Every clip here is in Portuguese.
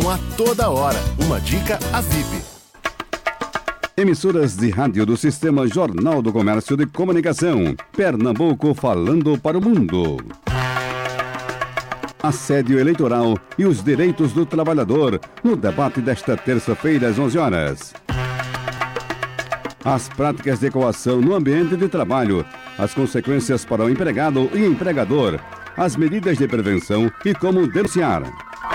bom a toda hora. Uma dica a VIP. Emissoras de rádio do Sistema Jornal do Comércio de Comunicação. Pernambuco falando para o mundo. Assédio eleitoral e os direitos do trabalhador, no debate desta terça-feira às 11 horas. As práticas de coação no ambiente de trabalho, as consequências para o empregado e empregador, as medidas de prevenção e como denunciar.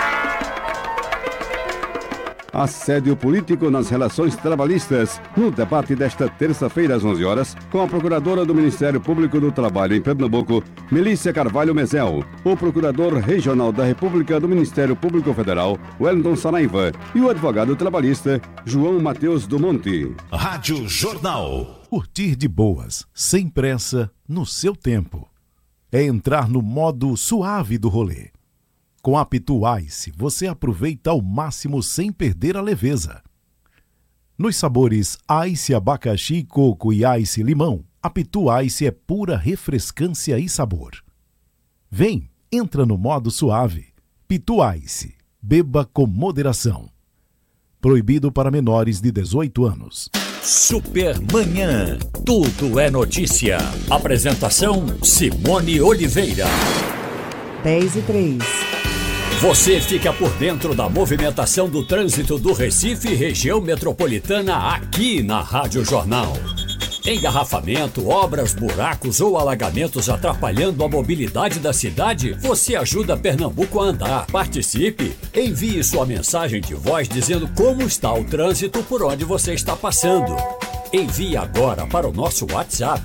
Assédio político nas relações trabalhistas, no debate desta terça-feira às 11 horas, com a Procuradora do Ministério Público do Trabalho em Pernambuco, Melícia Carvalho Mezel, o Procurador Regional da República do Ministério Público Federal, Wellington Saraiva, e o advogado trabalhista, João Mateus do Monte. Rádio Jornal. Curtir de boas, sem pressa, no seu tempo. É entrar no modo suave do rolê. Com a Pitu Ice, você aproveita ao máximo sem perder a leveza. Nos sabores Ice abacaxi, coco e Ice limão, a Pitu Ice é pura refrescância e sabor. Vem, entra no modo suave. Pitu Ice, beba com moderação. Proibido para menores de 18 anos. Supermanhã, tudo é notícia. Apresentação Simone Oliveira. 10:03. Você fica por dentro da movimentação do trânsito do Recife e região metropolitana aqui na Rádio Jornal. Engarrafamento, obras, buracos ou alagamentos atrapalhando a mobilidade da cidade? Você ajuda Pernambuco a andar. Participe! Envie sua mensagem de voz dizendo como está o trânsito por onde você está passando. Envie agora para o nosso WhatsApp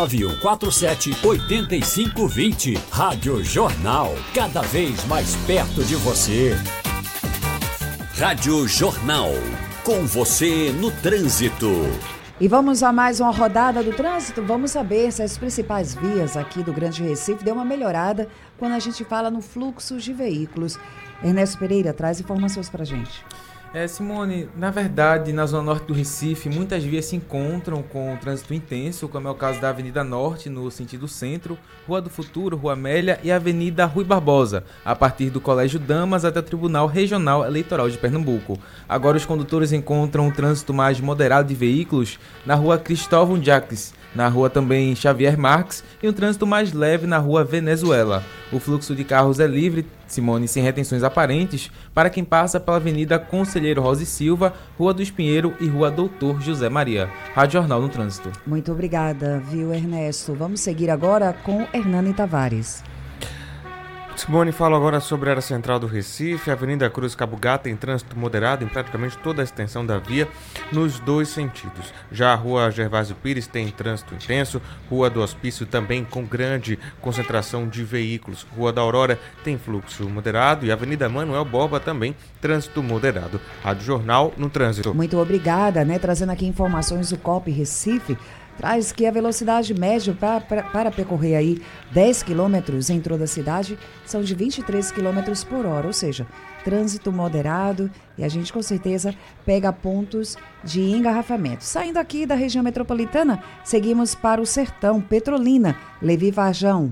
991478520. Rádio Jornal, cada vez mais perto de você. Rádio Jornal, com você no trânsito. E vamos a mais uma rodada do trânsito. Vamos saber se as principais vias aqui do Grande Recife deu uma melhorada quando a gente fala no fluxo de veículos. Ernesto Pereira traz informações para a gente. Simone, na verdade, na zona norte do Recife, muitas vias se encontram com trânsito intenso, como é o caso da Avenida Norte, no sentido centro, Rua do Futuro, Rua Amélia e Avenida Rui Barbosa, a partir do Colégio Damas até o Tribunal Regional Eleitoral de Pernambuco. Agora os condutores encontram um trânsito mais moderado de veículos na Rua Cristóvão Jacques, na Rua também Xavier Marques e um trânsito mais leve na Rua Venezuela. O fluxo de carros é livre, Simone, sem retenções aparentes, para quem passa pela Avenida Conselheiro Rosa e Silva, Rua do Espinheiro e Rua Doutor José Maria. Rádio Jornal no Trânsito. Muito obrigada, viu, Ernesto? Vamos seguir agora com Hernani Tavares. Simone fala agora sobre a área central do Recife. A Avenida Cruz Cabugá tem trânsito moderado em praticamente toda a extensão da via, nos dois sentidos. Já a Rua Gervásio Pires tem trânsito intenso, Rua do Hospício também com grande concentração de veículos. Rua da Aurora tem fluxo moderado e a Avenida Manuel Borba também trânsito moderado. Rádio Jornal no Trânsito. Muito obrigada, trazendo aqui informações do COP Recife. Traz que a velocidade média para percorrer aí 10 quilômetros em toda a cidade são de 23 quilômetros por hora, ou seja, trânsito moderado e a gente com certeza pega pontos de engarrafamento. Saindo aqui da região metropolitana, seguimos para o Sertão, Petrolina, Levi Varjão.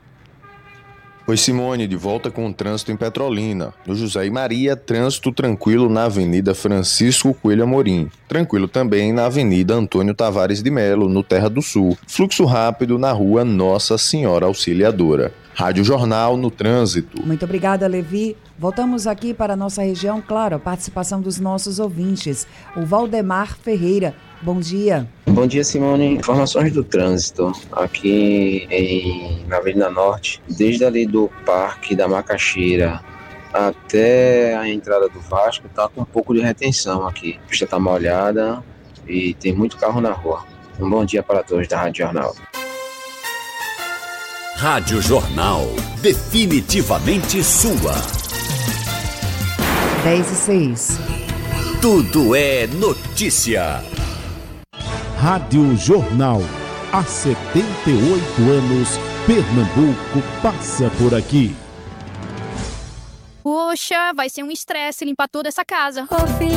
Oi Simone, de volta com o trânsito em Petrolina. No José e Maria, trânsito tranquilo na Avenida Francisco Coelho Amorim. Tranquilo também na Avenida Antônio Tavares de Melo, no Terra do Sul. Fluxo rápido na Rua Nossa Senhora Auxiliadora. Rádio Jornal no Trânsito. Muito obrigada, Levi. Voltamos aqui para a nossa região, claro, a participação dos nossos ouvintes. O Valdemar Ferreira, bom dia. Bom dia, Simone. Informações do trânsito aqui na Avenida Norte, desde ali do Parque da Macaxeira até a entrada do Vasco, tá com um pouco de retenção aqui. A pista tá molhada e tem muito carro na rua. Um bom dia para todos da Rádio Jornal. Rádio Jornal, definitivamente sua. 10:06. Tudo é notícia. Rádio Jornal. Há 78 anos, Pernambuco passa por aqui. Poxa, vai ser um estresse limpar toda essa casa.